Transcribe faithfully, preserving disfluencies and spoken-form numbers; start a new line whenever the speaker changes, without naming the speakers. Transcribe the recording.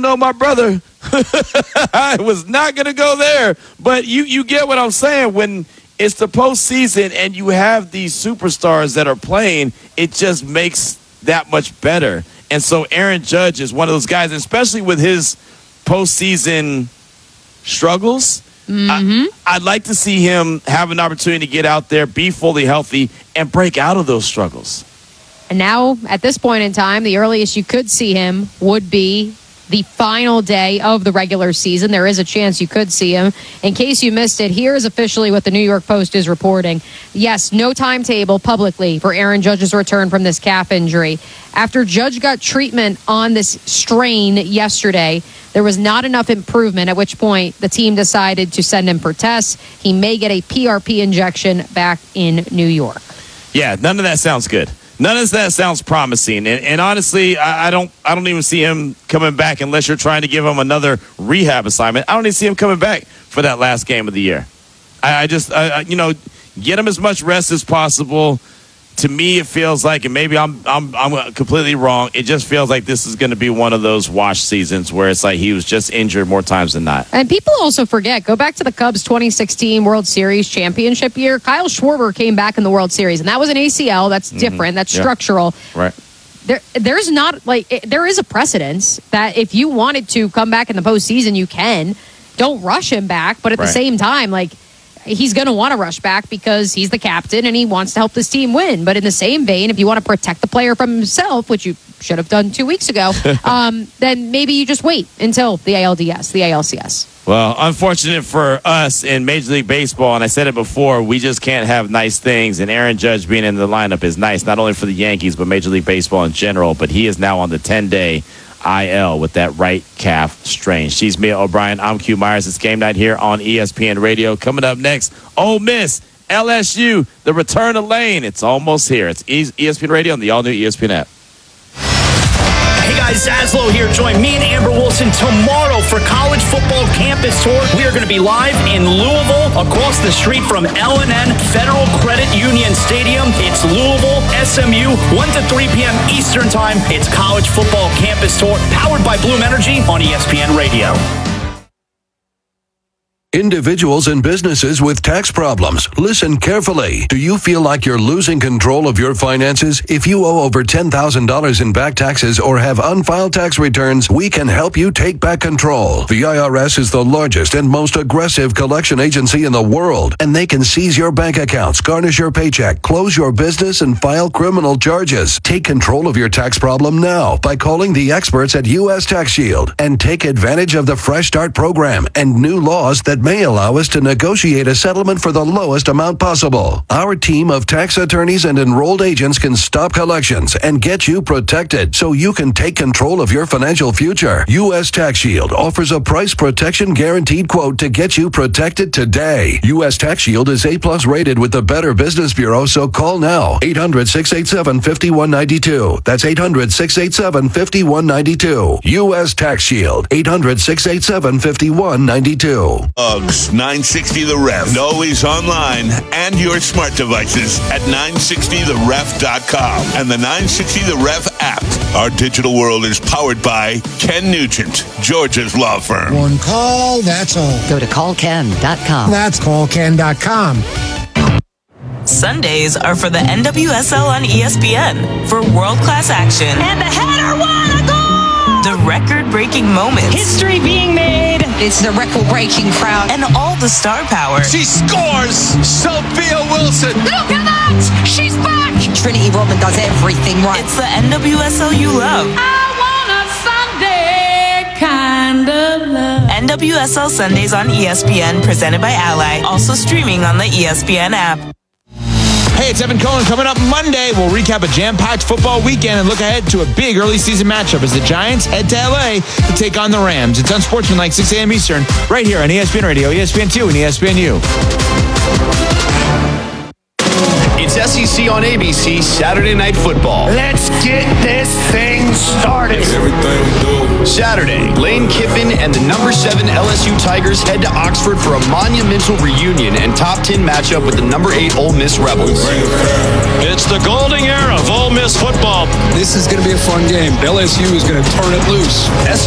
know my brother. I was not going to go there. But you, you get what I'm saying. When it's the postseason and you have these superstars that are playing, it just makes that much better. And so Aaron Judge is one of those guys, especially with his postseason struggles.
Mm-hmm.
I, I'd like to see him have an opportunity to get out there, be fully healthy, and break out of those struggles.
And now, at this point in time, the earliest you could see him would be the final day of the regular season. There is a chance you could see him. In case you missed it, here is officially what the New York Post is reporting. Yes, no timetable publicly for Aaron Judge's return from this calf injury. After Judge got treatment on this strain yesterday, there was not enough improvement, at which point the team decided to send him for tests. He may get a P R P injection back in New York.
Yeah, none of that sounds good. None of that sounds promising, and, and honestly, I, I don't. I don't even see him coming back unless you're trying to give him another rehab assignment. I don't even see him coming back for that last game of the year. I, I just, I, you know, get him as much rest as possible. To me, it feels like, and maybe I'm, I'm, I'm completely wrong. It just feels like this is going to be one of those wash seasons where it's like he was just injured more times than not.
And people also forget. Go back to the Cubs' twenty sixteen World Series championship year. Kyle Schwarber came back in the World Series, and that was an A C L. That's different. Mm-hmm. That's yeah. structural.
Right.
There, there's not like it, there is a precedence that if you wanted to come back in the postseason, you can. Don't rush him back, but at right. the same time, like. He's going to want to rush back because he's the captain and he wants to help this team win. But in the same vein, if you want to protect the player from himself, which you should have done two weeks ago, um, then maybe you just wait until the A L D S, the A L C S.
Well, unfortunate for us in Major League Baseball, and I said it before, we just can't have nice things. And Aaron Judge being in the lineup is nice, not only for the Yankees, but Major League Baseball in general. But he is now on the ten-day I L with that right calf strain. She's Mia O'Brien. I'm Q Myers. It's game night here on E S P N Radio. Coming up next, Ole Miss, L S U, the return of Lane. It's almost here. It's E S P N Radio and the all-new E S P N app.
Hey guys, Zaslow here. Join me and Amber Wilson tomorrow for College Football Campus Tour. We are going to be live in Louisville, across the street from L and N Federal Credit Union Stadium. It's Louisville, S M U, one to three p.m. Eastern Time. It's College Football Campus Tour, powered by Bloom Energy on E S P N Radio.
Individuals and businesses with tax problems, listen carefully. Do you feel like you're losing control of your finances? If you owe over ten thousand dollars in back taxes or have unfiled tax returns, we can help you take back control. The I R S is the largest and most aggressive collection agency in the world, and they can seize your bank accounts, garnish your paycheck, close your business, and file criminal charges. Take control of your tax problem now by calling the experts at U S Tax Shield and take advantage of the Fresh Start program and new laws that may allow us to negotiate a settlement for the lowest amount possible. Our team of tax attorneys and enrolled agents can stop collections and get you protected so you can take control of your financial future. U S Tax Shield offers a price protection guaranteed quote to get you protected today. U S Tax Shield is A plus rated with the Better Business Bureau, so call now. eight hundred, six eight seven, five one nine two. That's eight hundred, six eight seven, five one nine two. U S Tax Shield. eight hundred, six eight seven, five one nine two.
Uggs nine sixty The Ref. Always online and your smart devices at nine sixty the ref dot com and the nine sixty The Ref app. Our digital world is powered by Ken Nugent, Georgia's law firm.
One call, that's all.
Go to call ken dot com.
That's call ken dot com.
Sundays are for the N W S L on E S P N for world-class action.
And the header, what a goal!
The record-breaking moments.
History being made.
It's the record-breaking crowd.
And all the star power.
She scores! Sophia Wilson!
Look at that! She's back!
Trinity Rodman does everything right.
It's the N W S L you love.
I want a Sunday kind of love.
N W S L Sundays on E S P N, presented by Ally. Also streaming on the E S P N app.
Hey, it's Evan Cohen. Coming up Monday, we'll recap a jam-packed football weekend and look ahead to a big early season matchup as the Giants head to L A to take on the Rams. It's Unsportsmanlike, six a.m. Eastern, right here on E S P N Radio, E S P N two, and E S P N U.
It's S E C on A B C Saturday Night Football.
Let's get this thing started.
Everything we do.
Saturday, Lane Kiffin and the number seven L S U Tigers head to Oxford for a monumental reunion and top ten matchup with the number eight Ole Miss Rebels.
It's the golden era of Ole Miss football.
This is going to be a fun game. L S U is going to turn it loose.